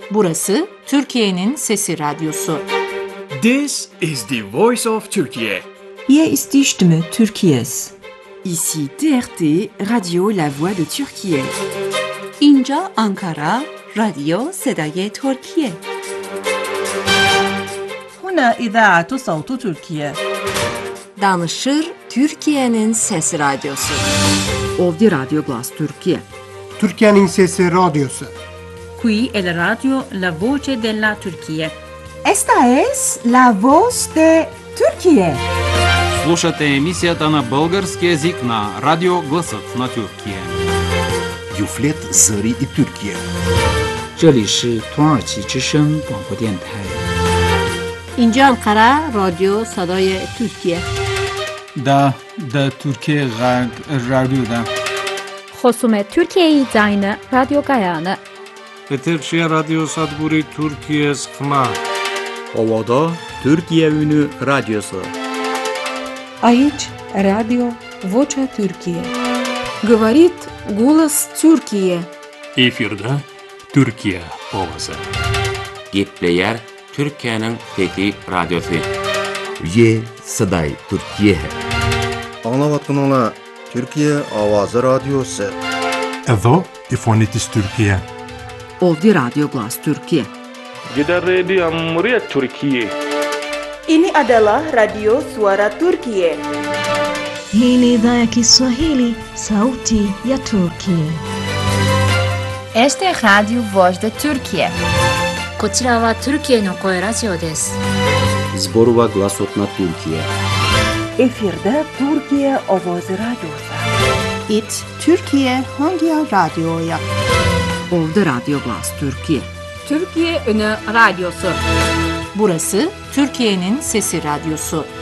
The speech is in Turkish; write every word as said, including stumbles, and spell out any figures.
Burası Türkiye'nin Sesi Radyosu. This is the voice of Turkey. Hier ist die Stimme Türkiye's. Ici T R T, Radio La Voix de Türkiye. اینجا آنکارا، رادیو صدای ترکیه. هنا إذاعة صوت تركيا. Danışır Türkiye'nin Sesi Radyosu. Ovdje Radio Glas Türkiye. Türkiye'nin Sesi Radyosu. Qui è la radio La Voce della Turchia. Esta es la voz de Türkiye. Слушате емисията на български език на Радио Гласът на Türkiye. Юфлет Зари и Türkiye. 这里是土耳其之声广播电台。 اینجا انقره رادیو صدای ترکیه. دا دا Türkiye Radyo'da. خصوم Türkiye Zayne Radyo Gayane. Eterşehir Radyo Sadburi Türkiye Skma. Ovada Türkiye Ünü Radyosu. Aici Radio Vocea Türkiye. Говорит голос Türkiye. Efirde Türkiye Ovası. Gepleyer Türkiye'nin Fethi Radyosu. Ye Saday Türkiye. Anlavatkanala Türkiye Avazı Radyosu. Evo İfonitis Türkiye. Ovdje Radio Glas Türkiye. Gider Radio Muriyet Türkiye. Ini adalah Radio Suara Turkiye. Hii ni idhaa ya Kiswahili, Sauti ya Turkiye. Este es Radio Voz de Türkiye. こちらはトルキエの声ラジオです。 Zborova Glasotna Türkiye. Efirde Türkiye Ovoz Radyosu. It Türkiye Hangi Radyo'ya? Ovdje Radio Glas Türkiye. Türkiye Ünü Radyosu. Burası Türkiye'nin Sesi Radyosu.